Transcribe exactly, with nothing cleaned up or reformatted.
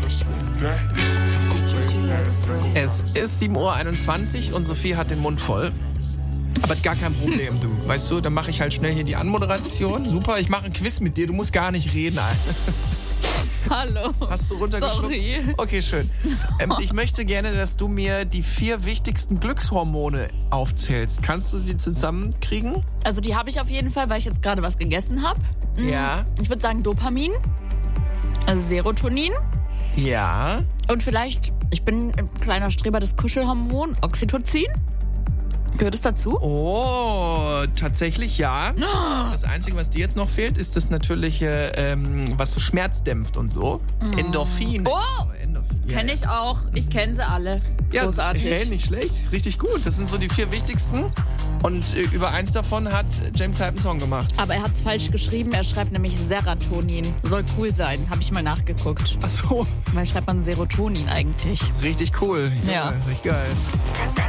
Es ist sieben Uhr einundzwanzig und Sophie hat den Mund voll. Aber gar kein Problem, du. Weißt du, dann mache ich halt schnell hier die Anmoderation. Super, ich mache ein Quiz mit dir. Du musst gar nicht reden. Hallo. Hast du runtergeschluckt? Sorry. Okay, schön. Ähm, ich möchte gerne, dass du mir die vier wichtigsten Glückshormone aufzählst. Kannst du sie zusammenkriegen? Also die habe ich auf jeden Fall, weil ich jetzt gerade was gegessen habe. Mhm. Ja. Ich würde sagen Dopamin, also Serotonin Ja. und vielleicht, ich bin ein kleiner Streber, das Kuschelhormon, Oxytocin. Gehört es dazu? Oh, tatsächlich ja. Das Einzige, was dir jetzt noch fehlt, ist das natürliche, ähm, was so Schmerz dämpft und so. Mm. Endorphin. Oh! Endorphin. Yeah. Kenne ich auch. Ich kenne sie alle. Ja, großartig. Hey, nicht schlecht. Richtig gut. Das sind so die vier wichtigsten. Und äh, über eins davon hat James Hype einen Song gemacht. Aber er hat es falsch geschrieben. Er schreibt nämlich Serotonin. Soll cool sein. Habe ich mal nachgeguckt. Ach so. Weil schreibt man Serotonin eigentlich. Richtig cool. Ja. Ja, richtig geil.